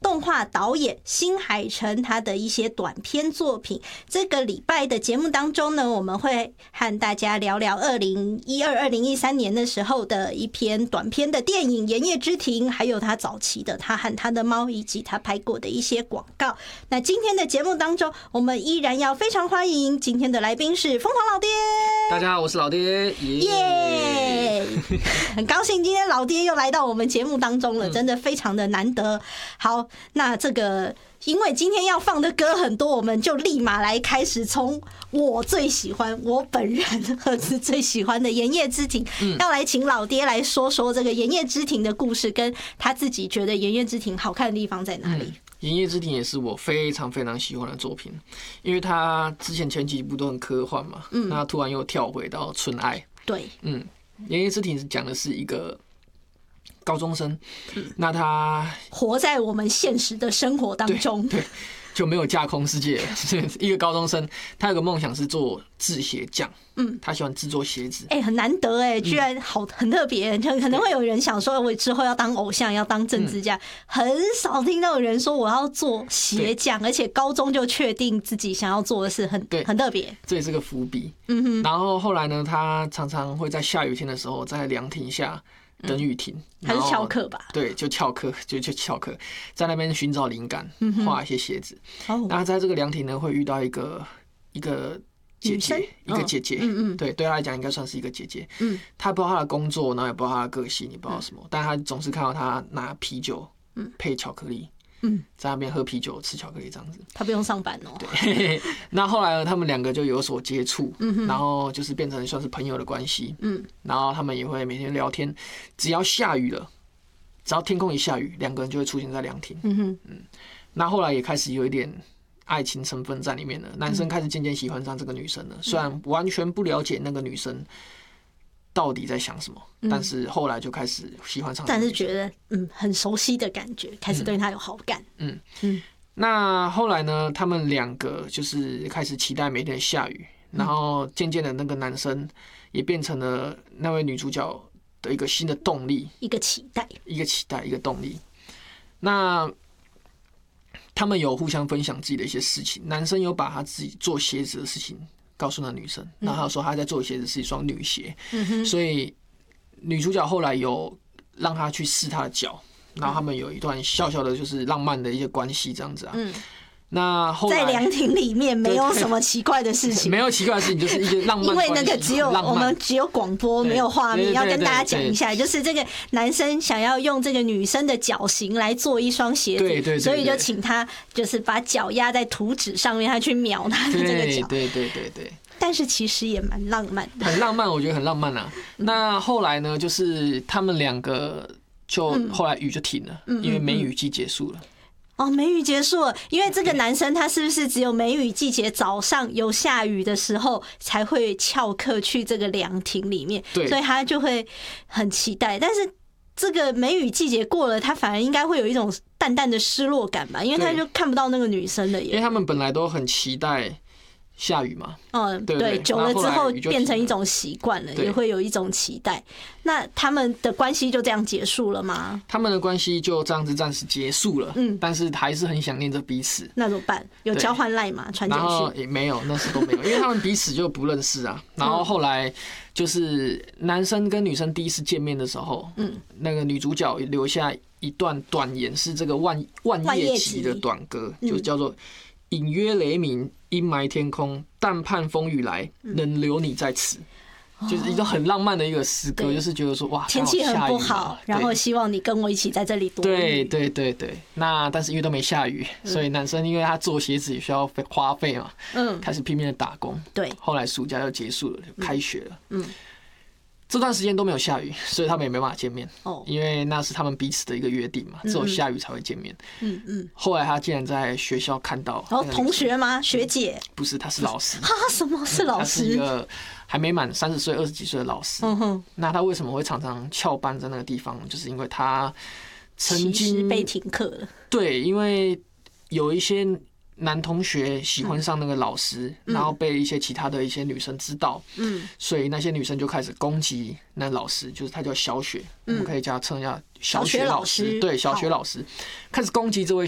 动画导演新海诚他的一些短片作品。这个礼拜的节目当中呢，我们会和大家聊聊2012、2013年的时候的一篇短片的电影《盐业之庭》，还有他早期的他和他的猫，以及他拍过的一些广告。那今天的节目当中，我们依然要非常欢迎今天的来宾是疯狂老爹。 大家好，我是老爹， 耶！很高兴今天老爹又来到我们节目当中了，真的非常的难得。好，那这个因为今天要放的歌很多，我们就立马来开始从我最喜欢，我本人儿子最喜欢的《盐业之庭》，要来请老爹来说说这个《盐业之庭》的故事，跟他自己觉得《盐业之庭》好看的地方在哪里。 盐业之庭也是我非常非常喜欢的作品，因为他之前前几部都很科幻嘛，那突然又跳回到纯爱。 对， 盐业之庭讲的是一个高中生，那他活在我们现实的生活当中， 对，就没有架空世界。一个高中生，他有个梦想是做制鞋匠，他喜欢制作鞋子。 很难得居然很特别。可能会有人想说，我之后要当偶像，要当政治家，很少听到有人说我要做鞋匠，而且高中就确定自己想要做的事，很特别。 这也是个伏笔。然后后来呢，他常常会在下雨天的时候，在凉亭下等雨停， 还是翘课吧？ 对，就翘课，就翘课，在那边寻找灵感，画一些鞋子。那在这个凉亭呢，会遇到一个姐姐，一个姐姐，对他来讲应该算是一个姐姐。他不知道他的工作，然后也不知道他的个性，也不知道什么，但他总是看到他拿啤酒配巧克力。在那边喝啤酒吃巧克力这样子， 他不用上班哦。 对，那后来呢，他们两个就有所接触，然后就是变成算是朋友的关系。然后他们也会每天聊天，只要下雨了，只要天空一下雨，两个人就会出现在凉亭。那后来也开始有一点爱情成分在里面了，男生开始渐渐喜欢上这个女生了，虽然完全不了解那个女生到底在想什么，但是后来就开始喜欢上， 但是觉得很熟悉的感觉，开始对他有好感。 那后来呢，他们两个就是开始期待每天下雨，然后渐渐的那个男生也变成了那位女主角的一个新的动力，一个期待，一个动力。那他们有互相分享自己的一些事情，男生有把他自己做鞋子的事情告诉那女生，然后他说他在做的鞋子是一双女鞋，所以女主角后来有让他去试他的脚，然后他们有一段小小的就是浪漫的一些关系这样子啊。那后来在凉亭里面没有什么奇怪的事情， 没有奇怪的事情，就是一些浪漫关系。 因为那个我们只有广播没有画面，要跟大家讲一下，就是这个男生想要用这个女生的脚型来做一双鞋子，所以就请他就是把脚压在图纸上面，他去描他的这个脚。 对。 但是其实也蛮浪漫的， 很浪漫，我觉得很浪漫啊。那后来呢，就是他们两个就后来雨就停了，因为梅雨季结束了。 梅雨结束了，因为这个男生他是不是只有梅雨季节早上有下雨的时候才会翘课去这个凉亭里面，所以他就会很期待。但是这个梅雨季节过了，他反而应该会有一种淡淡的失落感吧，因为他就看不到那个女生了耶。 因为他们本来都很期待下雨嘛， 对，久了之后变成一种习惯了，也会有一种期待。那他们的关系就这样结束了吗？ 他们的关系就这样子暂时结束了，但是还是很想念着彼此。 那怎么办？有交换赖吗？传简讯？ 然后也没有，那时都没有，因为他们彼此就不认识啊。然后后来就是男生跟女生第一次见面的时候，那个女主角留下一段短言，是这个万叶集的短歌，就叫做“隐约雷鸣，阴霾天空，但盼风雨来，能留你在此”。就是一个很浪漫的一个诗歌，就是觉得说哇， 天气很不好，然后希望你跟我一起在这里躲雨。 对。那但是因为都没下雨，所以男生因为他做鞋子也需要花费嘛，开始拼命的打工。对，后来暑假就结束了，就开学了。这段时间都没有下雨，所以他们也没办法见面。因为那是他们彼此的一个约定嘛，只有下雨才会见面。后来他竟然在学校看到， 同学吗？学姐？ 不是，他是老师。 什么是老师？ 他是一个还没满30岁、20几岁的老师。那他为什么会常常翘班在那个地方？就是因为他曾经被停课了。 对，因为有一些男同学喜欢上那个老师，然后被一些其他的一些女生知道，所以那些女生就开始攻击那老师，就是他叫小雪，我们可以叫他称一下小雪老师，对，小雪老师开始攻击这位